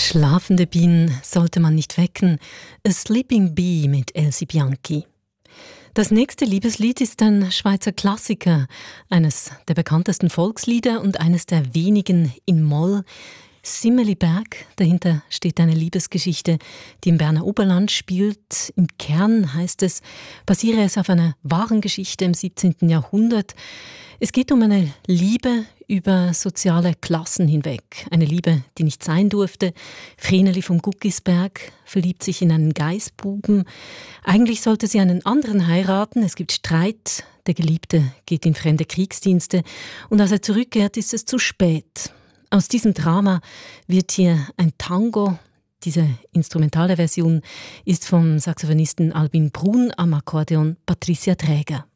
Schlafende Bienen sollte man nicht wecken. A Sleeping Bee mit Elsie Bianchi. Das nächste Liebeslied ist ein Schweizer Klassiker, eines der bekanntesten Volkslieder und eines der wenigen in Moll. Simmeliberg, dahinter steht eine Liebesgeschichte, die im Berner Oberland spielt. Im Kern heißt es, basiere es auf einer wahren Geschichte im 17. Jahrhundert. Es geht um eine Liebe über soziale Klassen hinweg. Eine Liebe, die nicht sein durfte. Vreneli vom Guckisberg verliebt sich in einen Geißbuben. Eigentlich sollte sie einen anderen heiraten. Es gibt Streit. Der Geliebte geht in fremde Kriegsdienste. Und als er zurückkehrt, ist es zu spät. Aus diesem Drama wird hier ein Tango. Diese instrumentale Version ist vom Saxophonisten Albin Brun, am Akkordeon Patricia Träger.